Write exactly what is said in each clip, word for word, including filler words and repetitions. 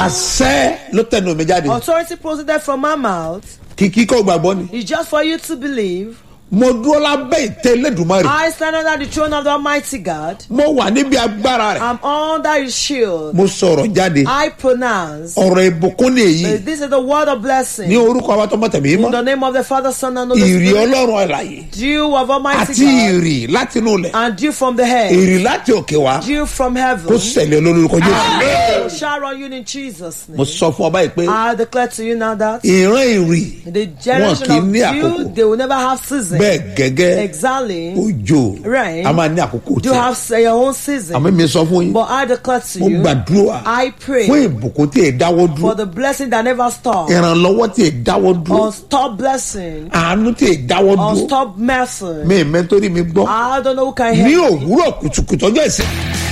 àṣẹ ló tẹnu mi jáde. Authority proceeded from my mouth. Kìkì kò gbàgbọ́ ni. It's just for you to believe. Mo dúró lábẹ́ ìtẹ́ Elédùmarè. I stand under the throne of the Almighty God. Mo wà níbi agbára rẹ̀. I'm under his shield. Mo sọ̀rọ̀ jáde. I pronounce. Ọ̀rọ̀ ìbùkún ni èyí. This is the word of blessing. Ní orúkọ àwọn tó mọ̀ tẹ̀mí In mọ́. the name of the Father, Son, and Holy Ìrì Spirit. Ọlọ́run àlàyé. Dew of Almighty Àti God. ìrì láti inú ilẹ̀. And dew from the head. Ìrì láti òkè wá. Dew from heaven. Kó ṣẹlẹ̀ lórúkọ Jésù. Will shower on you in Jesus' name. Mo sọ fún ọ báyìí pé I declare to you now that ìran ìrì the generation wọn kì í ní of dew, àkókò. they will never have season. Bẹ́ẹ̀ gẹ́gẹ́ Exactly. òjò Rain. a máa ní àkókò Do tí. have say your own season. Àmọ́ mi sọ fún yín. But I declare to Mo you, gbàdúrà I pray fún ìbùkún tí ì dáwọ́ for dúró. the blessing that never stops. Ìrànlọ́wọ́ tí ì dáwọ́ dúró. Unstop blessing. Àánú tí ì dáwọ́ dúró. Unstop mercy. Mi mẹ́tọ́rí mi gbọ́. I don't know who can Ní help me. òwúrọ̀ kùtùkùtù ọjọ́ ìsìn.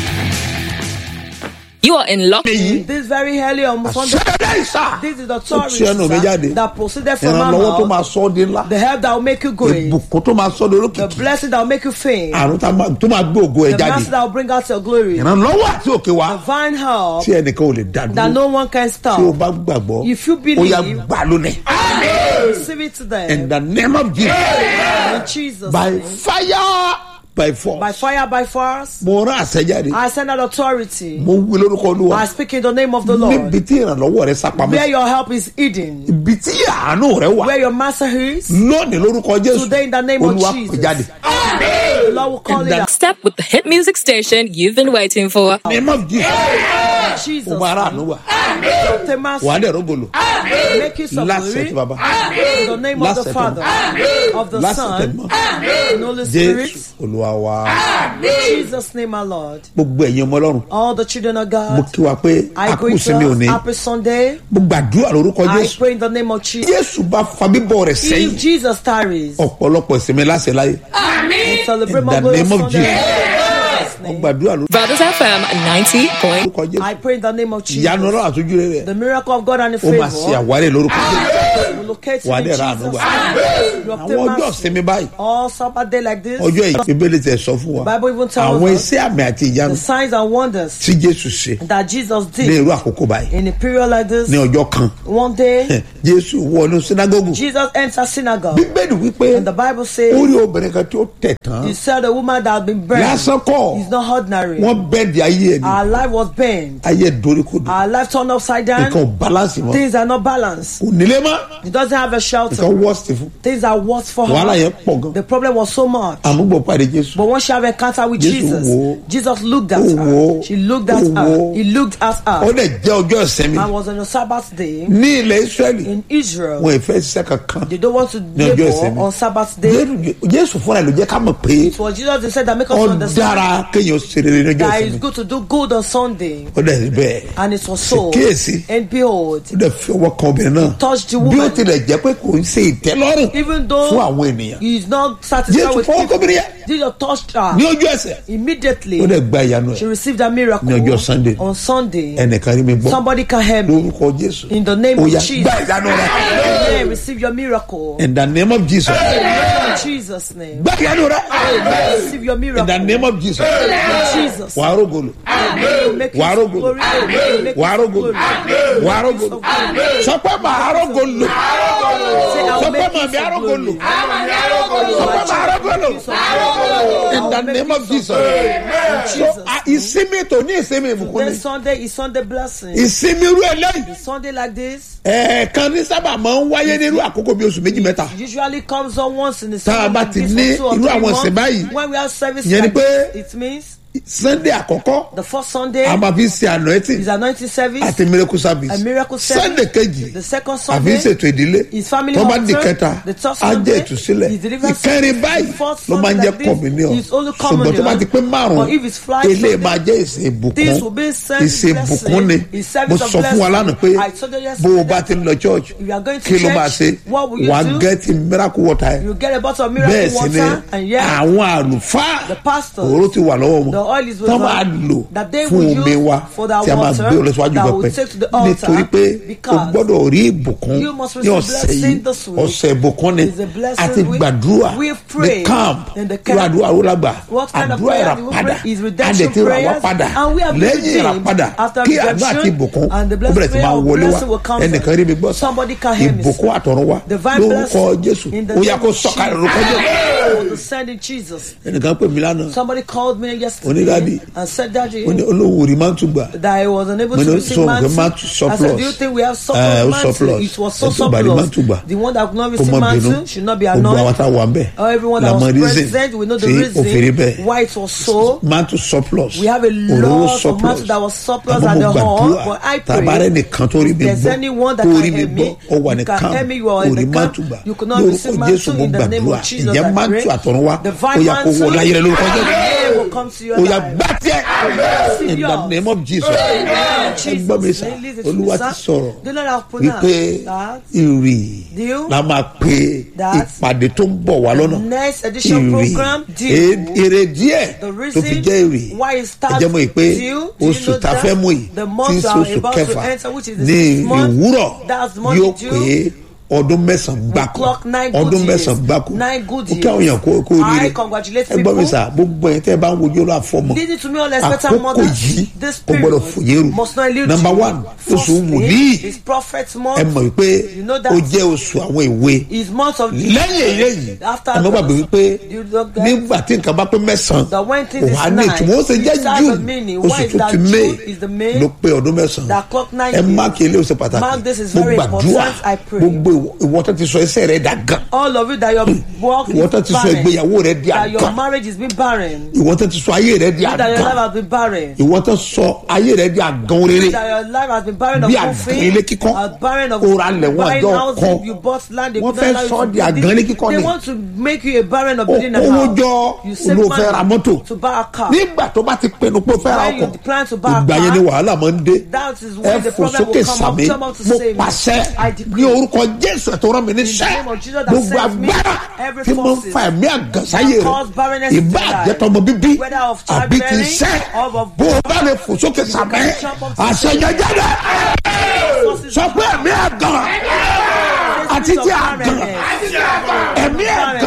You are in luck. This very early on Sunday. Ṣẹ́dá ìsà. This is the Ó ti ẹnu mi authority jáde. that proceeded from my Ìrànlọ́wọ́ tó máa mouth. sọ ọ́ di ńlá. The help that will make you great. Ìbùkún tó máa sọ ọ́ di The olókìkí. blessing that will make you famous. Àrùn tó máa tó máa gbé ògo ẹ̀ The mercy jáde. that will bring out your glory. Ìrànlọ́wọ́ àti òkè wa Divine help tí ẹnìkan ò lè dá that dúró. no one can Tí o stop. bá gbàgbọ́, If you ó believe, yá gbà lónìí. receive it today. In the name of Jesus. In Jesus' By name. fire, by force. By fire, by force. Mo rán àṣẹjáde. I send out authority. Mo wí lórúkọ I Olúwa. speak in the name of the Lord. Níbi tí ìrànlọ́wọ́ rẹ sápamọ́. Where your help is hidden. Ibi tí àánú rẹ wà. Where your master is. Lónìí lórúkọ Jésù. Today in the name of Olúwa Jesus. pè jáde. The Lord will call In it the out. Step with the hit music station you've been waiting for. Name of Jesus. Jesus. O máa rà àánú wà. Obtain mercy. Wà á dẹ̀ rógòlò. Make use of Lásẹ̀ glory. tí bàbá. In the name of Lásẹ̀ the tí Father, of the Lásẹ̀ Son, tẹ̀mọ́. and Holy Spirit. Jésù Olúwa wa. In Jesus' name, our Lord. Gbogbo ẹ̀yin ọmọ Ọlọ́run. All the children of Mo God, kí wa pé I a kú greet sinmi us. òní. Happy Sunday. Mo gbàdúrà lórúkọ I Jésù. pray in the name of Jesus. Jésù bá fa bíbọ̀ rẹ̀ If sẹ́yìn. Jesus tarries, Ọ̀pọ̀lọpọ̀ ìsinmi láṣẹ láyé. we celebrate In the more glorious name of Sunday. Jesus. In Jesus' Mo name. gbàdúrà lórúkọ Brothers F M ninety point. Jésù. I pray in the name of Ìyanu Jesus. Ọlọ́run àtúnjú rẹ̀. The miracle of God and the Ó máa ṣe favor àwárí lórúkọ Jésù. will locate you Wà á in dẹ̀ ra Jesus' àánú gbà. name. You Àwọn obtain ọjọ́ mercy. ìsinmi báyìí. All Sabbath day like this, Ọjọ́ yìí Bíbélì tẹ̀ sọ fún wa. The Bible even tells Àwọn us iṣẹ́ àmì àti ìyanu the signs and wonders tí Jésù ṣe that Jesus ní did irú àkókò báyìí. in a period like this. Ní ọjọ́ kan. One day, Jésù wọnú sínágọ́gù. Jesus entered synagogue, Bíbélì wípé and the Bible ó says rí obìnrin kan tí ó tẹ̀ tán. he saw the woman that had been burned. Lásán kọ́. It's not ordinary. Wọ́n bẹ́ẹ̀dì ayé ẹ̀ ní. Our life was burned. Ayé ẹ̀ doríkodò. Our life turned upside Nǹkan down. ò balance mọ́. Things are not balanced. Kò nílé mọ́. He doesn't have a Nǹkan shelter. worst fún. Things are worse for Wàhálà her. yẹn pọ̀ gan. The problem was so much. Àmúgbò pàdé Jésù. But once she had an encounter with Jesus Jesus, wo. Jesus looked at Ó her. wo. She looked at Ó her. wo. He looked at Ó her. dẹ̀ jẹ́ ọjọ́ ìsinmi. And was on a Sabbath day Ní ilẹ̀ Ísírẹ́lì. in Israel. Wọ́n ì fẹ́ ṣiṣẹ́ kankan. They don't want to Ní ọjọ́ labor ìsinmi. on Sabbath day. Jésù- Jésù fúnra ẹ̀ ló jẹ́ ká mọ̀ pé It was Jesus that said that make us ó understand dára kéèyàn ṣe rere ní ọjọ́ that it's ìsinmi. good to do good on Sunday. Ó dẹ̀ rí bẹ́ẹ̀. And it was so. Kíyèsí. And behold, Ó dẹ̀ fi ọwọ́ kan obìnrin náà. touched the Bí ó woman. tilẹ̀ jẹ́ pé kò ń ṣe ìtẹ́lọ́rùn Even fún though àwọn ènìyàn. he is not satisfied Jésù with fọwọ́ people, kọ́bìnrin yẹn Jesus touched her. ní ojú ẹsẹ̀. Immediately, Ó dẹ̀ gba ìyanu she ẹ̀. received a miracle Ní ọjọ́ Sunday. on Sunday. Ẹnìkan rí mi gbọ́. Somebody can help me. Lórúkọ Jésù. In the name Ó of yá, Jesus. gba ìyanu rẹ̀. Amen. Receive your miracle. In the name of Jesus. In Jesus' name. Gba ìyanu rẹ̀. Amen. Receive your miracle. In the name of Jesus. In Jesus. Wàá rógolo. Amen. Make Wàá use of rógolo. glory. Amen. Make Wàá use of rógolo. glory. Wàá Make use rógolo. of glory. Sọ pé màá rógolo. Say, I'll Sọ pé make màá use mi of arógolo. glory. Sọ pé màá rógolo. In the name of Jesus. So ah, ìsinmi tó ní ìsinmi ìbùkún ni. This Sunday is Sunday blessing. Ìsinmi irú eléyìí. Sunday like this Ẹ̀ẹ̀kan ní sábà máa ń wáyé nírú àkókò bíi oṣù méjì mẹ́ta. usually comes on once in a Tá a bá like ti this ní for two or irú three àwọn months. ìsìn báyìí, When we have service ìyẹn ni like pé this, it means Sunday àkọ́kọ́ the first Sunday a máa fi ṣe anointing is anointing service. àti miracle service. A miracle service. Sunday kejì The second àfi Sunday ṣètò ìdílé. is family tó bá di altar. kẹta The third á jẹ́ Sunday ìtúsílẹ̀. is deliverance. Ìkẹrin báyìí The fourth ló máa ń Sunday jẹ́ like this communion. is only Ṣùgbọ́n tó bá communion. ti pé márùn-ún But if it's five ilé Sunday, máa jẹ́ ìsìn this will ìbùkún. be service Ìsìn ìbùkún ni. blessing. It's Mo service of sọ fún wa blessing. lánàá pé I told you bó o yesterday bá ti ń lọ church if you are going to kí ló máa church, ṣe what will you wàá do? get miracle water ẹ̀. You get a bottle of Bẹ́ẹ̀ miracle sì ni water and yes, àwọn àlùfáà the pastors, òróró ti wà lọ́wọ́ wọn. the oil is with tán máa them, lò that they fún will omi use wa for that tí a máa water gbé olóṣèwájú that pẹpẹ will take to the altar, nítorí pé o because gbọ́dọ̀ rí ìbùkún you must ní receive ọ̀sẹ̀ blessing yìí this week. ọ̀sẹ̀ ìbùkún ni It's a blessing àti week. gbàdúrà We've ní prayed camp in the irú camp. àdúrà wo lágbà What kind of àdúrà prayer ìrà do we padà pray? Is redemption àdètí ìrà wá prayers, padà and we have been lẹ́yìn ìrà redeemed padà after kí àdúrà àti redemption, ìbùkún and the ó bẹ̀rẹ̀ sí blessing máa of wọlé wá blessing will come ẹnìkan rí mi gbọ́ Somebody can hear me, ìbùkún sir. àtọ̀run wá Divine lórúkọ blessing Jésù in the ó yá name kó of sọ̀kalẹ̀ Jesus. lórúkọ Jésù. Oh, the sending Jesus. ẹnìkan pè mí lánàá Somebody called me Onídàádì. yesterday and said that ó ní olówó rí máa ń tún gbà that I was unable Mo to ní receive sọ pé mantle. mantle I said, surplus. do you think we have Eh, ó surplus mantle? surplus. It was so Ẹ tó bá rí mantle surplus. gbà. The one that could not kó receive má bínú mantle should not be gbogbo àwọn annoyed. tá a wà ń bẹ̀ Or everyone that la mọ was reason present, we know the tí ó fi rí reason bẹ́ẹ̀ why it was so. mantle surplus We have a òróró lot of surplus mantle that was surplus àmọ́ at mo the hall, gbàdúrà but I tàbárẹ̀ pray nìkan tó rí if mi there's gbọ́ anyone that tó can rí mi hear gbọ́ me, ó wà ní you can camp hear me, you are in orí the camp, mantle gbà you could not lórúkọ receive Jésù mantle mo in the name gbàdúrà of Jesus. ìjẹ́ I mantle pray. àtọ̀run wá ó Divine yá kó wọ mantle láyé rẹ lórúkọ Jésù yeah, will come to your ó yá life. gbá tiẹ̀ in the name of Jesus ẹ gbọ́ mi sà Olúwa ti sọ̀rọ̀ The Lord have wípé pronounced that ìrì Deal. la máa pe That ìpàdé tó ń bọ̀ wá lọ́nà next edition ìrì program deal. èrè díẹ̀ The tó fi jẹ́ ìrì why it ẹ starts jẹ́ mọ̀ pé deal. Do you oṣù know tá a that? fẹ́ mú yìí The tí month ń we ṣe are oṣù about to kẹfà enter, which is the ní sixth month, ìwúrọ̀ that's the month yóò due. pé ọdún mẹ́sàn-án gbáko clock nine good ọdún years. mẹ́sàn-án gbáko Nine good ó kí àwọn èèyàn kó kó rí I rẹ congratulate ẹ gbọ́ mi people. sà gbogbo ẹ̀ tẹ́ ẹ bá ń wojú ọlọ́ àfọmọ́ Leading to me all expectant àkókò mothers, yìí this kò gbọ́dọ̀ period fòyérù must not elude number you. one oṣù Firstly, wòlíì is prophet's month. ẹ mọ̀ wípé You know that. ó jẹ́ oṣù àwọn ìwé Is month of lẹ́yìn eléyìí After ẹ mọ̀ gbàgbé those, wípé you don't get- nígbà tí nǹkan bá pé mẹ́sàn-án The when things kò is wá ní nine, ìtumọ̀ ó ṣe jẹ́ it has a june meaning. Why oṣù is tó that ti June may is the May? ló pé ọdún mẹ́sàn-án That clock nine ẹ days. máàkì ilé oṣù pàtàkì Mark this is mo very gbàdúrà important, I pray. gbogbo ìwọ tó ti sọ ẹsẹ̀ rẹ̀ dà gan All of you that your work ìwọ tó is ti sọ barren. ìgbéyàwó rẹ̀ di That your àgàn marriage has been barren. ìwọ tó ti sọ ayé rẹ̀ di That your life àgàn has been barren. ìwọ tó sọ ayé rẹ̀ di àgàn rere That your life has been barren of bí good àgàn ilé faith. kíkọ́ A barren of ó ra lẹ̀ wọ́n buying àjọ house. kan You bought land. They wọ́n could not fẹ́ allow you sọ to di build àgàn ilé it. kíkọ́ They ni want to make you a barren of ó building a kówó house. jọ You save ló fẹ́ ra money mọ́tò to buy a car. nígbà tó bá ti pinnu pé ó fẹ́ ra When you ọkọ̀ plan to buy a ìgbà yẹn car, ni wàhálà máa ń dé that is ẹ when the fò problem sókè will come up. sàmì Come out to mo save me. pàṣẹ I ní decree. orúkọ Jésù ẹ̀ tó rán mi In the níṣẹ́ name of Jesus that gbogbo saves me, agbára every tí mo ń forces fa ẹ̀mí àgànsáyé that cause rẹ̀ barrenness in ìbá your life, àjẹtọmọ bíbí whether of àbí ti childbearing iṣẹ́ or of bó o bá lè fò sókè sàmì can jump up to àṣeyọjáde forces sọ pé ẹ̀mí àgàn àti ti àgàn ẹ̀mí àgàn